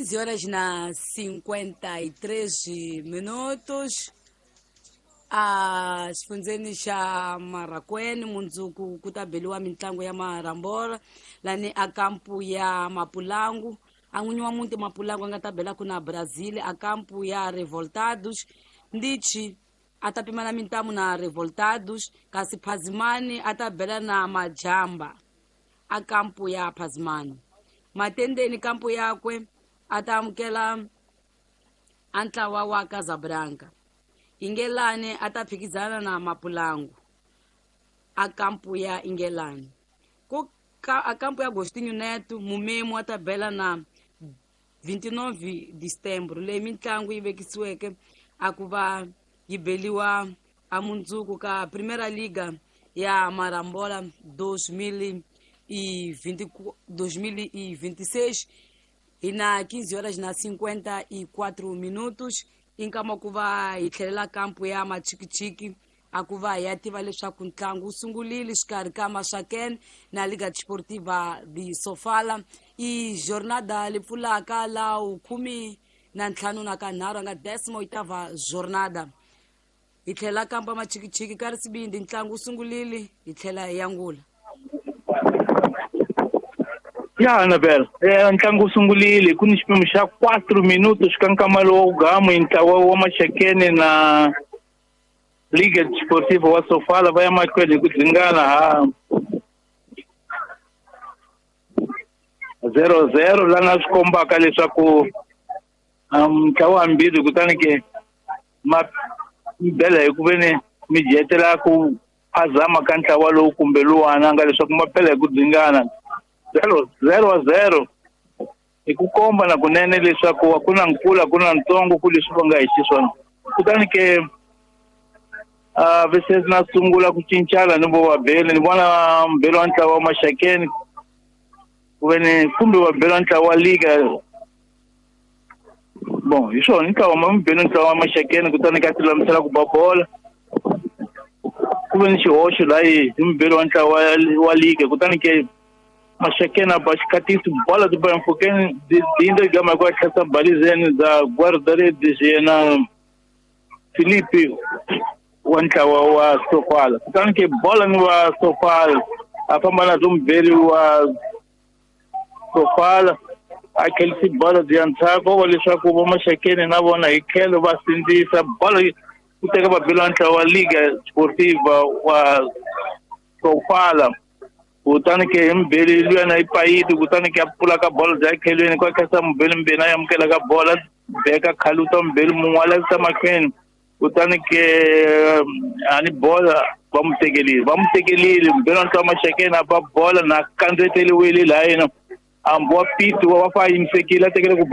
15 horas na 53 minutos. Xifundzeni xa Marakweni mundzuku ku ta beliwa mitlangu ya Marambola lani a kampu ya Mapulangu. An'winyi wa muti Mapulangu a nga ta bela ku na Brazil a kampu ya Revoltados. Ndichi a ta pimana mintamu na Revoltados, kasi Phazimani a ta bela na Majamba a kampu ya Phazimani. Matendeni kampu yakwe a ta amukela a ntlawa wa Casablanca. Ingelani a ta phikizana na Mapulangu a kampu ya Ingelani. A kampu ya Agostinho Neto, Mumemo a ta bela na 29 de setembro. Leyi mitlangu yi vekisiweke a ku va yi beliwa a mundzuku ka Primeira Liga ya Marambola 2026 ina 15 horas na 54 minutos. Inkama ku va hi tlhelela kampu ya Machikichiki a ku va hi ya tiva leswaku ntlangu wu sungulile xikarhi ka Mashakeni na Liga Desportiva de Sofala. I jornada leyi pfulaka la 15 na kanharhu nga 18ª jornada. Hi tlhelela kampu ya Machikichiki ka Risibindi ntlangu wu sungulile hi tlhela hi yangula. Ya Anabel, ntlangu sungulile ku ni xipimo xa 4 minutos ka nkama lowu gamu hi ntlawa wa Mashakeni na Liga Desportiva wa Sofala va ya mahlweni hi ku dzingana 0-0 lana swi kombaka leswaku ntlawa hambirhi kutani ke ma bela hi ku veni mi jetela ku phazama ka ntlawa lowu kumbe luwana nga leswaku ma bela hi ku dzingana 0-0 hi ku komba na kunene leswaku ku na nkula ku na ntsongo ku leswi va nga hi xiswona. Kutani ke vese na sungula ku cincana ni vo vabeli ni vona mbelo wa ntlawa wa Mashakeni ku veni kumbe vabeli wa ntlawa wa Liga bon hi swona ntlawa ma mbelo ntlawa wa Mashakeni kutani ka tilamisela ku ba bola ku veni xihoxo la hi mbelo wa ntlawa wa Liga kutani ke Mashakeni a ba xikatisi bola ti ba mfukeni dinda gama kwa tlhasa balizeni za Guardaredi na Filipe wa ntlawa wa Sofala. Kutani ke bola ni wa Sofala a famba na mbeli wa Sofala a khelisi bola di antsako wa leswaku va Mashakeni na vona hi tlhelo va sindzisa bola ku teka vabeli wa ntlawa wa Liga Desportiva wa Sofala. Kutani ke mbeli luyana hi payiti kutani ke a pfula ka bola bya khelweni kwa khasa mbeli mbena ya amukela ka bola beka khaluta mbeli mun'wana la mahlweni kutani ke ani bola va mutekelile mbeli wa ntlawa Mashakeni a ba bola na kandzeteliwile la yena ambo wa piti wa fa yimisekile a tekele ku